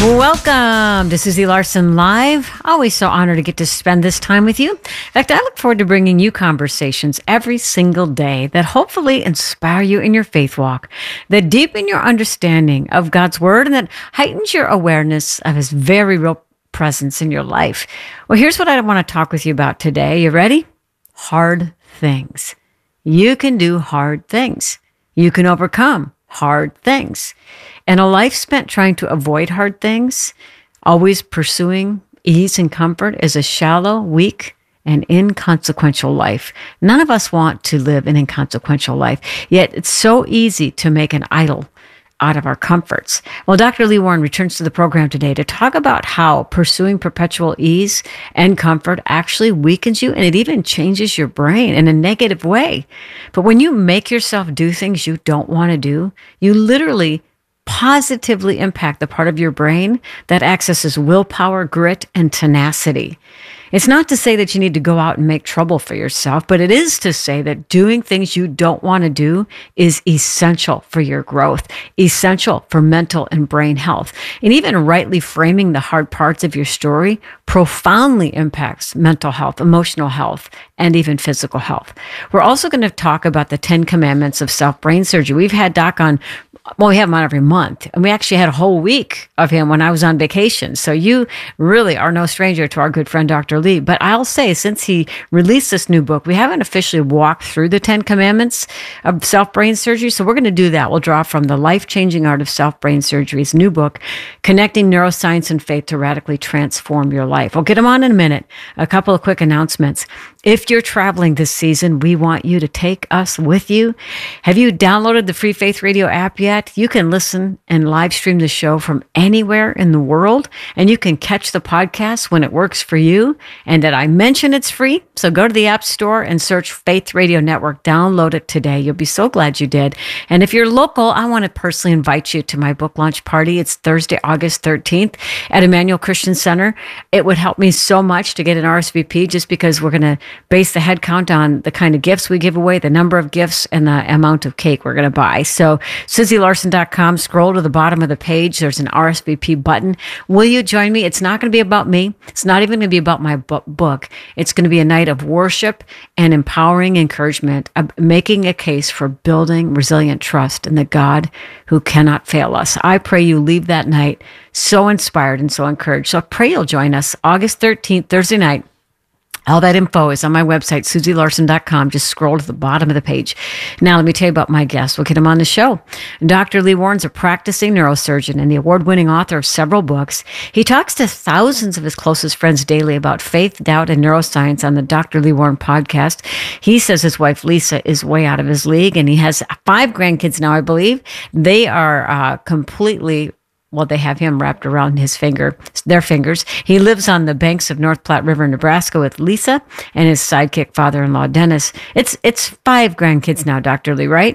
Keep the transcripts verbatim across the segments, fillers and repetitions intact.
Welcome to Susie Larson Live. Always so honored to get to spend this time with you. In fact, I look forward to bringing you conversations every single day that hopefully inspire you in your faith walk, that deepen your understanding of God's Word, and that heightens your awareness of His very real presence in your life. Well, here's what I want to talk with you about today. You ready? Hard things. You can do hard things. You can overcome hard things. And a life spent trying to avoid hard things, always pursuing ease and comfort, is a shallow, weak, and inconsequential life. None of us want to live an inconsequential life, yet it's so easy to make an idol out of our comforts. Well, Doctor Lee Warren returns to the program today to talk about how pursuing perpetual ease and comfort actually weakens you, and it even changes your brain in a negative way. But when you make yourself do things you don't want to do, you literally positively impact the part of your brain that accesses willpower, grit, and tenacity. It's not to say that you need to go out and make trouble for yourself, but it is to say that doing things you don't want to do is essential for your growth, essential for mental and brain health. And even rightly framing the hard parts of your story profoundly impacts mental health, emotional health, and even physical health. We're also going to talk about the Ten Commandments of Self-Brain Surgery. We've had Doc on Well, we have him on every month, and we actually had a whole week of him when I was on vacation. So you really are no stranger to our good friend, Doctor Lee. But I'll say, since he released this new book, we haven't officially walked through the Ten Commandments of Self-Brain Surgery. So we're going to do that. We'll draw from The Life-Changing Art of Self-Brain Surgery's new book, Connecting Neuroscience and Faith to Radically Transform Your Life. We'll get him on in a minute. A couple of quick announcements. If you're traveling this season, we want you to take us with you. Have you downloaded the Free Faith Radio app yet? You can listen and live stream the show from anywhere in the world, and you can catch the podcast when it works for you. And did I mention it's free? So go to the App Store and search Faith Radio Network. Download it today. You'll be so glad you did. And if you're local, I want to personally invite you to my book launch party. It's Thursday, August thirteenth at Emmanuel Christian Center. It would help me so much to get an R S V P, just because we're going to base the head count on the kind of gifts we give away, the number of gifts, and the amount of cake we're going to buy. So Susie Larson dot com, scroll to the bottom of the page. There's an R S V P button. Will you join me? It's not going to be about me. It's not even going to be about my bu- book. It's going to be a night of worship and empowering encouragement, of making a case for building resilient trust in the God who cannot fail us. I pray you leave that night so inspired and so encouraged. So I pray you'll join us August thirteenth, Thursday night. All that info is on my website, Susie Larson dot com. Just scroll to the bottom of the page. Now, let me tell you about my guest. We'll get him on the show. Doctor Lee Warren's a practicing neurosurgeon and the award-winning author of several books. He talks to thousands of his closest friends daily about faith, doubt, and neuroscience on the Doctor Lee Warren podcast. He says his wife, Lisa, is way out of his league, and he has five grandkids now, I believe. They are uh, completely... Well, they have him wrapped around his finger, their fingers. He lives on the banks of North Platte River, Nebraska, with Lisa and his sidekick father-in-law, Dennis. It's it's five grandkids now, Doctor Lee, right?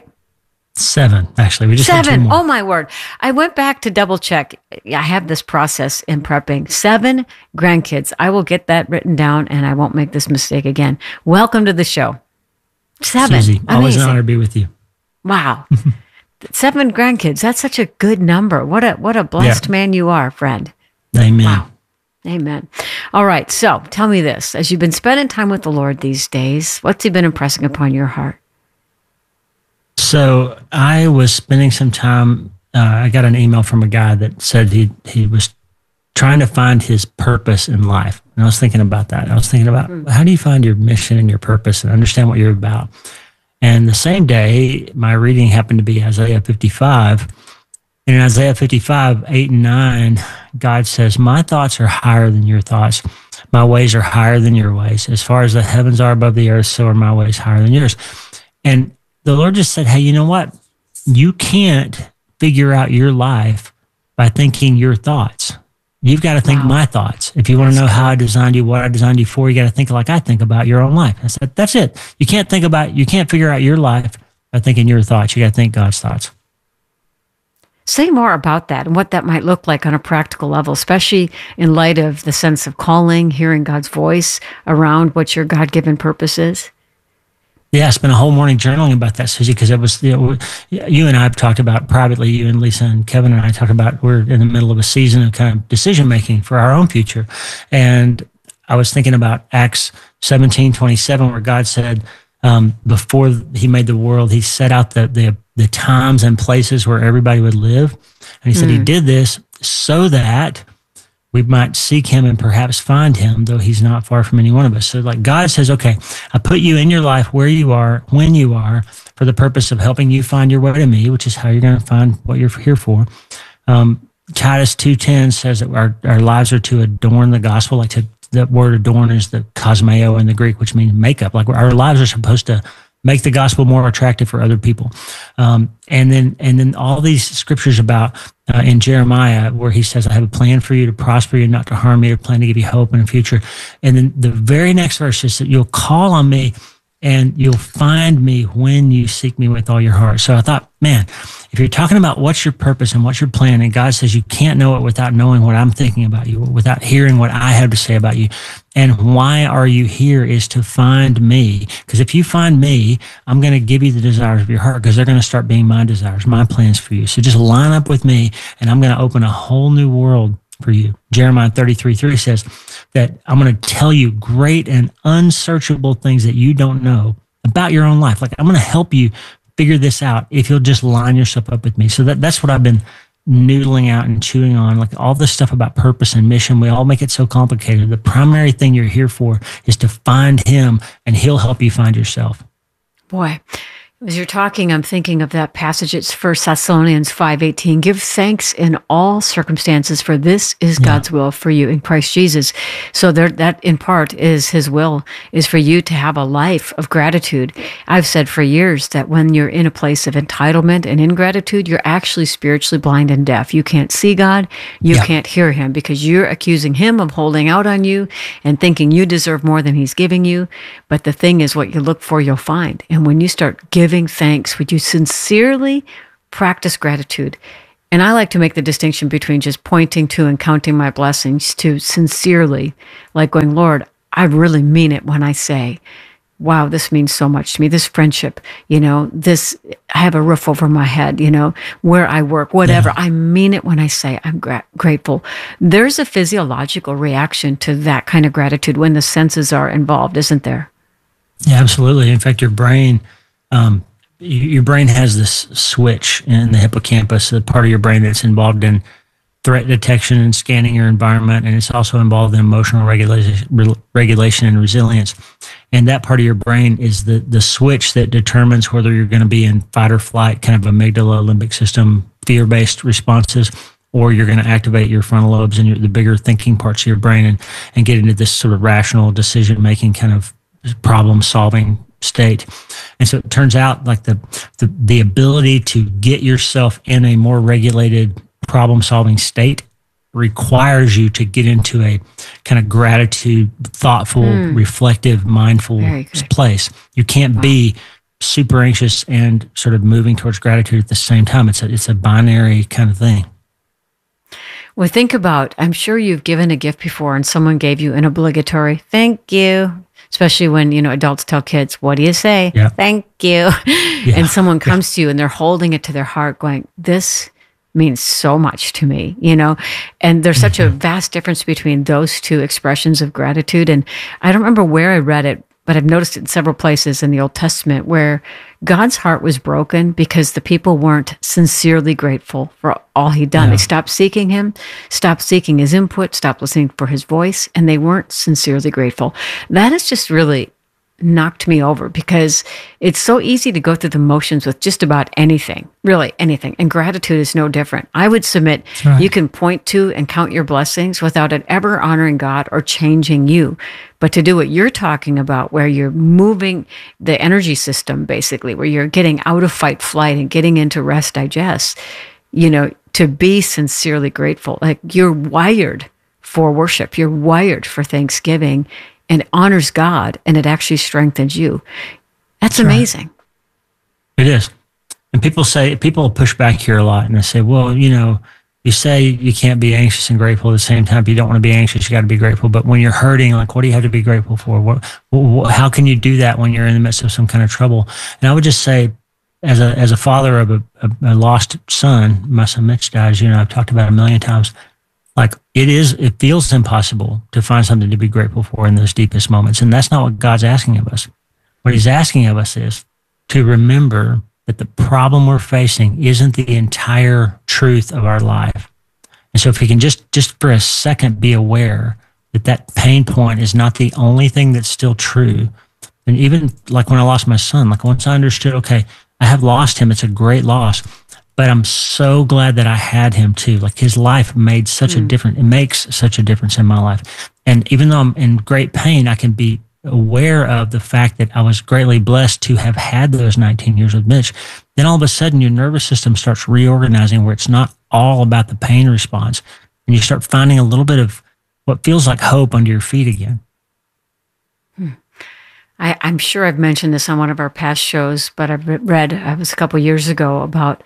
Seven, actually. We just Seven. Had two more. Oh, my word. I went back to double check. I have this process in prepping. Seven grandkids. I will get that written down, and I won't make this mistake again. Welcome to the show. Seven. Susie, always Amazing. an honor to be with you. Wow. Seven grandkids. That's such a good number. What a what a blessed Yeah. man you are, friend. Amen. Wow. Amen. All right. So tell me this. As you've been spending time with the Lord these days, what's he been impressing upon your heart? So I was spending some time, uh, I got an email from a guy that said he, he was trying to find his purpose in life. And I was thinking about that. I was thinking about mm. how do you find your mission and your purpose and understand what you're about? And the same day, my reading happened to be Isaiah fifty-five. And in Isaiah fifty-five, eight and nine, God says, my thoughts are higher than your thoughts. My ways are higher than your ways. As far as the heavens are above the earth, so are my ways higher than yours. And the Lord just said, hey, you know what? You can't figure out your life by thinking your thoughts. You've got to think wow. my thoughts. If you want to know how I designed you, what I designed you for, you got to think like I think about your own life. I said, that's it. You can't think about, you can't figure out your life by thinking your thoughts. You got to think God's thoughts. Say more about that and what that might look like on a practical level, especially in light of the sense of calling, hearing God's voice around what your God-given purpose is. Yeah, I spent a whole morning journaling about that, Susie, because it was, you know, you and I have talked about privately, you and Lisa and Kevin and I talked about, we're in the middle of a season of kind of decision making for our own future. And I was thinking about Acts seventeen twenty-seven, where God said, um, before he made the world, he set out the, the, the times and places where everybody would live. And he said mm. he did this so that we might seek him and perhaps find him, though he's not far from any one of us. So like God says, okay, I put you in your life where you are, when you are, for the purpose of helping you find your way to me, which is how you're going to find what you're here for. Um, Titus two ten says that our, our lives are to adorn the gospel. Like to, the word adorn is the cosmeo in the Greek, which means makeup. Like our lives are supposed to make the gospel more attractive for other people. Um, and then and then all these scriptures about uh, in Jeremiah where he says, I have a plan for you to prosper you, not to harm you, a plan to give you hope in the future. And then the very next verse is that you'll call on me and you'll find me when you seek me with all your heart. So I thought, man, if you're talking about what's your purpose and what's your plan, and God says you can't know it without knowing what I'm thinking about you, without hearing what I have to say about you. And why are you here is to find me. Because if you find me, I'm going to give you the desires of your heart, because they're going to start being my desires, my plans for you. So just line up with me, and I'm going to open a whole new world for you. Jeremiah thirty-three three says that I'm going to tell you great and unsearchable things that you don't know about your own life. Like I'm going to help you figure this out if you'll just line yourself up with me. So that, that's what I've been noodling out and chewing on, like all this stuff about purpose and mission. We all make it so complicated. The primary thing you're here for is to find him, and he'll help you find yourself. Boy, as you're talking, I'm thinking of that passage. It's First Thessalonians five eighteen. Give thanks in all circumstances, for this is God's yeah. will for you in Christ Jesus. So there, that in part is his will, is for you to have a life of gratitude. I've said for years that when you're in a place of entitlement and ingratitude, you're actually spiritually blind and deaf. You can't see God. You yeah. can't hear him, because you're accusing him of holding out on you and thinking you deserve more than he's giving you. But the thing is, what you look for, you'll find. And when you start giving Giving thanks, would you sincerely practice gratitude? And I like to make the distinction between just pointing to and counting my blessings to sincerely, like going, Lord, I really mean it when I say, wow, this means so much to me. This friendship, you know, this, I have a roof over my head, you know, where I work, whatever. Yeah. I mean it when I say I'm gra- grateful. There's a physiological reaction to that kind of gratitude when the senses are involved, isn't there? Yeah, absolutely. In fact, your brain, Um, your brain has this switch in the hippocampus, the part of your brain that's involved in threat detection and scanning your environment, and it's also involved in emotional regulation, regulation and resilience. And that part of your brain is the the switch that determines whether you're going to be in fight or flight, kind of amygdala, limbic system, fear-based responses, or you're going to activate your frontal lobes and your, the bigger thinking parts of your brain, and, and get into this sort of rational decision-making kind of problem-solving state. And so it turns out like the, the the ability to get yourself in a more regulated problem-solving state requires you to get into a kind of gratitude, thoughtful, mm. reflective, mindful place. You can't wow. be super anxious and sort of moving towards gratitude at the same time. It's a, it's a binary kind of thing. Well, think about, I'm sure you've given a gift before and someone gave you an obligatory thank you. Especially when, you know, adults tell kids, what do you say? Yeah. Thank you. Yeah. And someone comes yeah. to you and they're holding it to their heart going, this means so much to me, you know? And there's such mm-hmm. a vast difference between those two expressions of gratitude. And I don't remember where I read it, but I've noticed it in several places in the Old Testament where God's heart was broken because the people weren't sincerely grateful for all he'd done. Yeah. They stopped seeking him, stopped seeking his input, stopped listening for his voice, and they weren't sincerely grateful. That has just really knocked me over because it's so easy to go through the motions with just about anything, really anything. And gratitude is no different. I would submit right. you can point to and count your blessings without it ever honoring God or changing you. But to do what you're talking about, where you're moving the energy system, basically, where you're getting out of fight, flight, and getting into rest, digest, you know, to be sincerely grateful. Like you're wired for worship. You're wired for thanksgiving. And it honors God, and it actually strengthens you. That's, That's amazing. Right. It is. And people say, people push back here a lot, and they say, well, you know, you say you can't be anxious and grateful at the same time. If you don't want to be anxious, you got to be grateful. But when you're hurting, like, what do you have to be grateful for? What, what, how can you do that when you're in the midst of some kind of trouble? And I would just say, as a as a father of a, a, a lost son, my son Mitch dies, you know, I've talked about it a million times. Like, it is, it feels impossible to find something to be grateful for in those deepest moments. And that's not what God's asking of us. What he's asking of us is to remember that the problem we're facing isn't the entire truth of our life. And so if we can just, just for a second be aware that that pain point is not the only thing that's still true. And even like when I lost my son, like once I understood, okay, I have lost him, it's a great loss, but I'm so glad that I had him too. Like, his life made such mm. a difference, it makes such a difference in my life. And even though I'm in great pain, I can be aware of the fact that I was greatly blessed to have had those nineteen years with Mitch. Then all of a sudden your nervous system starts reorganizing, where it's not all about the pain response, and you start finding a little bit of what feels like hope under your feet again. Hmm. I, I'm sure I've mentioned this on one of our past shows, but I've read, it was a couple years ago, about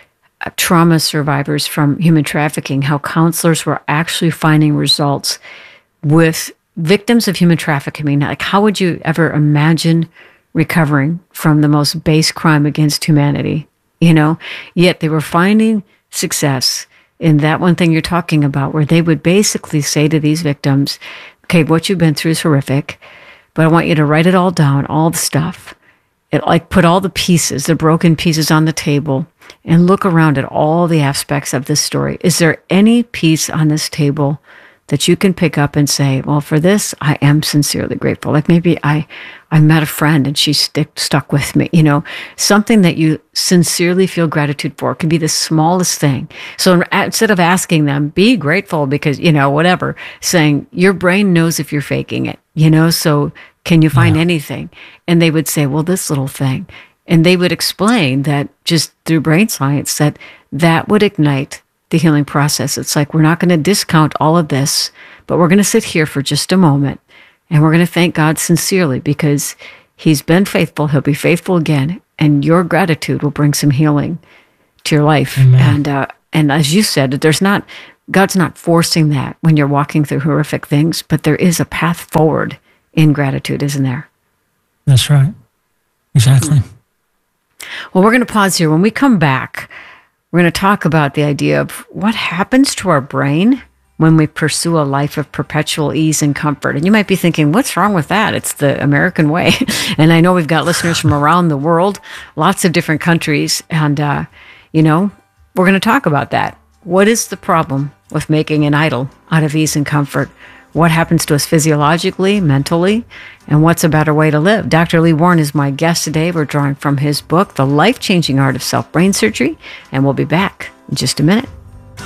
trauma survivors from human trafficking, how counselors were actually finding results with victims of human trafficking. Like, how would you ever imagine recovering from the most base crime against humanity? You know, yet they were finding success in that one thing you're talking about, where they would basically say to these victims, okay, what you've been through is horrific, but I want you to write it all down, all the stuff. It, like, put all the pieces, the broken pieces on the table, and look around at all the aspects of this story. Is there any piece on this table that you can pick up and say, well, for this, I am sincerely grateful. Like, maybe I, I met a friend and she stick, stuck with me, you know, something that you sincerely feel gratitude for. It can be the smallest thing. So instead of asking them, be grateful because, you know, whatever, saying your brain knows if you're faking it, you know, so can you find yeah. anything? And they would say, well, this little thing. And they would explain that just through brain science, that that would ignite the healing process. It's like, we're not going to discount all of this, but we're going to sit here for just a moment, and we're going to thank God sincerely because he's been faithful. He'll be faithful again. And your gratitude will bring some healing to your life. Amen. And, uh, and as you said, there's not, God's not forcing that when you're walking through horrific things, but there is a path forward in gratitude, isn't there? That's right. Exactly. Well, we're going to pause here. When we come back, we're going to talk about the idea of what happens to our brain when we pursue a life of perpetual ease and comfort. And you might be thinking, what's wrong with that? It's the American way. And I know we've got listeners from around the world, lots of different countries. And, uh, you know, we're going to talk about that. What is the problem with making an idol out of ease and comfort? What happens to us physiologically, mentally, and what's a better way to live? Doctor Lee Warren is my guest today. We're drawing from his book, The Life-Changing Art of Self-Brain Surgery, and we'll be back in just a minute.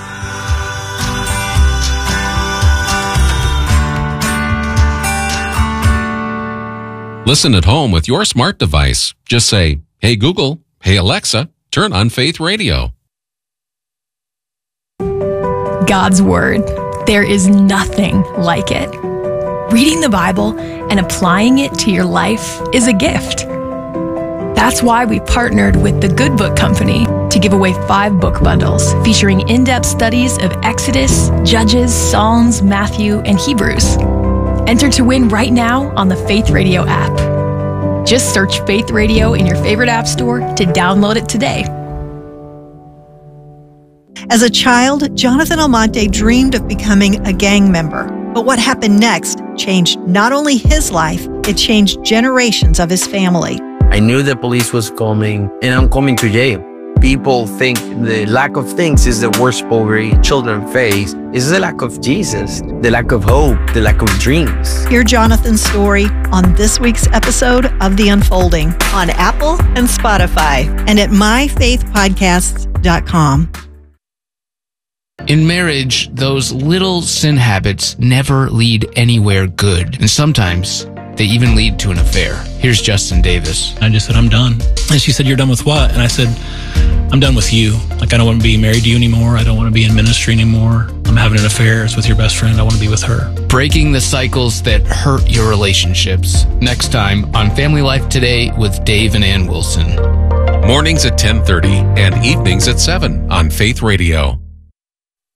Listen at home with your smart device. Just say, hey Google, hey Alexa, turn on Faith Radio. God's Word. There is nothing like it. Reading the Bible and applying it to your life is a gift. That's why we partnered with the Good Book Company to give away five book bundles featuring in-depth studies of Exodus, Judges, Psalms, Matthew, and Hebrews. Enter to win right now on the Faith Radio app. Just search Faith Radio in your favorite app store to download it today. As a child, Jonathan Almonte dreamed of becoming a gang member. But what happened next changed not only his life, it changed generations of his family. I knew the police was coming, and I'm coming to jail. People think the lack of things is the worst poverty children face. It's the lack of Jesus, the lack of hope, the lack of dreams. Hear Jonathan's story on this week's episode of The Unfolding on Apple and Spotify and at my faith podcasts dot com. In marriage, those little sin habits never lead anywhere good. And sometimes they even lead to an affair. Here's Justin Davis. I just said, I'm done. And she said, you're done with what? And I said, I'm done with you. Like, I don't want to be married to you anymore. I don't want to be in ministry anymore. I'm having an affair. It's with your best friend. I want to be with her. Breaking the cycles that hurt your relationships. Next time on Family Life Today with Dave and Ann Wilson. Mornings at ten thirty and evenings at seven on Faith Radio.